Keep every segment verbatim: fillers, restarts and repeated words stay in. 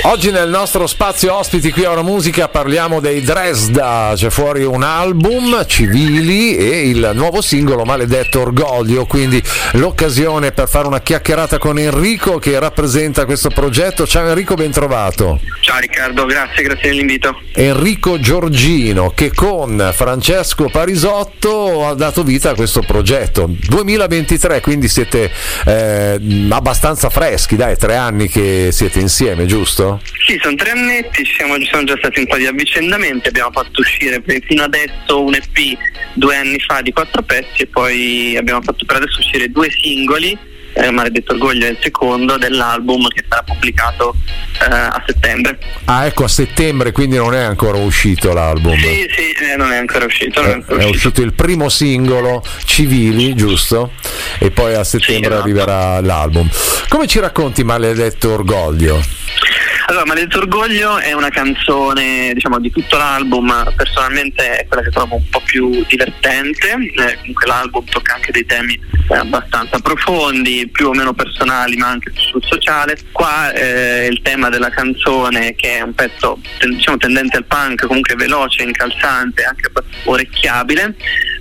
Oggi nel nostro spazio ospiti qui a Ora Musica parliamo dei Dresda, c'è fuori un album, Civili, e il nuovo singolo Maledetto Orgoglio, quindi l'occasione per fare una chiacchierata con Enrico che rappresenta questo progetto. Ciao Enrico, ben trovato. Ciao Riccardo, grazie, grazie dell'invito. Enrico Giorgino, che con Francesco Parisotto ha dato vita a questo progetto. duemilaventitré, quindi siete eh, abbastanza freschi, dai, tre anni che siete insieme, giusto? Sì, sono tre annetti, ci, siamo, ci sono già stati un po' di avvicendamenti, abbiamo fatto uscire fino adesso un E P due anni fa di quattro pezzi e poi abbiamo fatto per adesso uscire due singoli. Eh, Maledetto Orgoglio è il secondo dell'album che sarà pubblicato eh, a settembre. Ah, ecco, a settembre, quindi non è ancora uscito l'album. Sì, sì, eh, non è ancora uscito. Non è, ancora è uscito. uscito il primo singolo, Civili, giusto? E poi a settembre sì, esatto. arriverà l'album. Come ci racconti Maledetto Orgoglio? Allora, Maledetto Orgoglio è una canzone, diciamo, di tutto l'album, personalmente è quella che trovo un po' più divertente. Eh, comunque l'album tocca anche dei temi eh, abbastanza profondi, più o meno personali, ma anche sul sociale. Qua eh, il tema della canzone, che è un pezzo diciamo tendente al punk, comunque veloce, incalzante, anche orecchiabile.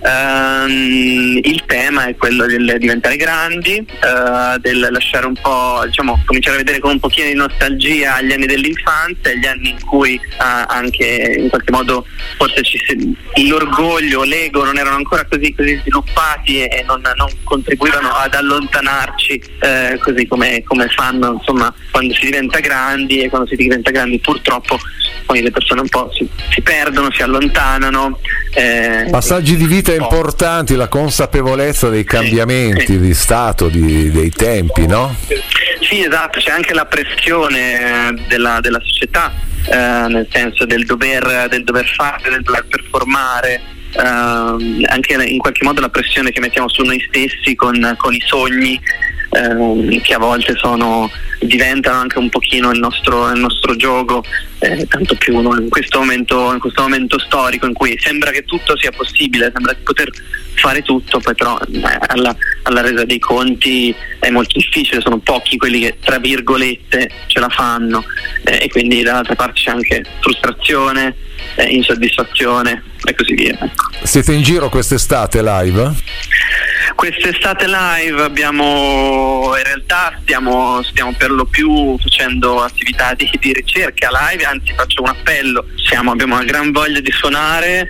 Uh, il tema è quello del diventare grandi, uh, del lasciare un po', diciamo, cominciare a vedere con un pochino di nostalgia gli anni dell'infanzia, gli anni in cui uh, anche in qualche modo forse ci si, l'orgoglio, l'ego non erano ancora così, così sviluppati e non, non contribuivano ad allontanarci uh, così come, come fanno insomma quando si diventa grandi, e quando si diventa grandi purtroppo poi le persone un po' si, si perdono, si allontanano. Eh, Passaggi di vita importanti, la consapevolezza dei cambiamenti sì, sì. di stato, di, dei tempi, no? Sì, esatto, c'è anche la pressione della, della società, eh, nel senso del dover, del dover fare, del dover performare, eh, anche in qualche modo la pressione che mettiamo su noi stessi con, con i sogni, eh, che a volte sono diventano anche un pochino il nostro, il nostro gioco, eh, tanto più no? in questo momento in questo momento storico in cui sembra che tutto sia possibile, sembra di poter fare tutto, poi però eh, alla, alla resa dei conti è molto difficile, sono pochi quelli che tra virgolette ce la fanno, eh, e quindi dall'altra parte c'è anche frustrazione, eh, insoddisfazione e così via. Ecco. Siete in giro quest'estate live? Quest'estate live abbiamo, in realtà stiamo, stiamo per lo più facendo attività di, di ricerca live, anzi faccio un appello, siamo, abbiamo una gran voglia di suonare,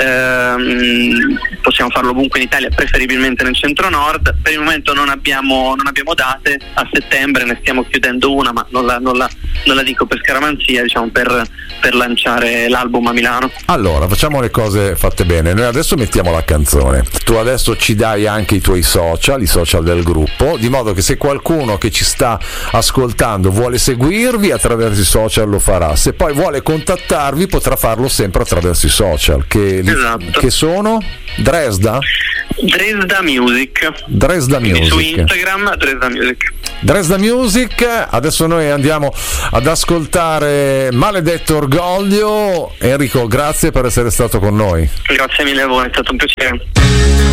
ehm, possiamo farlo ovunque in Italia, preferibilmente nel centro-nord. Per il momento non abbiamo, non abbiamo date, a settembre ne stiamo chiudendo una, ma non la, non la, non la dico per scaramanzia, diciamo per, per lanciare l'album a Milano. Allora, facciamo le cose fatte bene, noi adesso mettiamo la canzone, tu adesso ci dai anche i tuoi social, i social del gruppo, di modo che se qualcuno che ci sta ascoltando vuole seguirvi attraverso i social lo farà, se poi vuole contattarvi potrà farlo sempre attraverso i social, che, esatto. che sono Dresda? Dresda Music. Dresda Music. Su Instagram Dresda Music. Dresda Music, adesso noi andiamo ad ascoltare Maledetto Orgoglio. Enrico, grazie per essere stato con noi. Grazie mille a voi, è stato un piacere.